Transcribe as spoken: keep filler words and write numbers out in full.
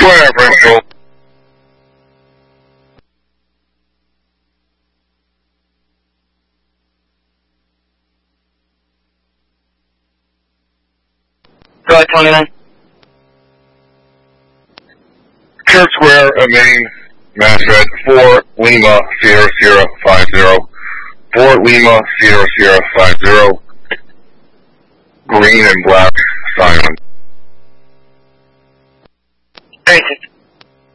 Square, Bristol. Flight twenty-nine. Church Square, uh, Maine, Mass Red, four Lima, Sierra Sierra five zero. four Lima, Sierra Sierra five zero. Green and black, silent. Basic.